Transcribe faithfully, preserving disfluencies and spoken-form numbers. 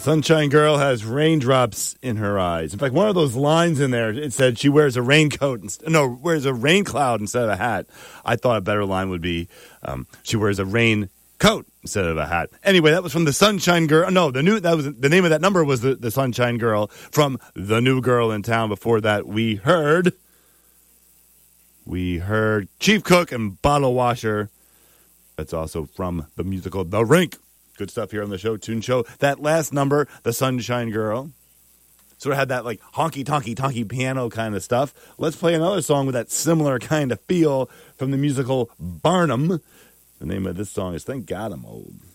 Sunshine Girl has raindrops in her eyes. In fact, one of those lines in there, it said she wears a raincoat, inst- no, wears a rain cloud instead of a hat. I thought a better line would be um, she wears a rain coat instead of a hat. Anyway, that was from the Sunshine Girl. No, the new that was the name of that number was the, the Sunshine Girl from The New Girl in Town. Before that, we heard we heard Chief Cook and Bottle Washer. That's also from the musical The Rink. Good stuff here on the Show Tune Show. That last number, the Sunshine Girl, sort of had that like honky tonky tonky piano kind of stuff. Let's play another song with that similar kind of feel from the musical Barnum. The name of this song is Thank God I'm Old.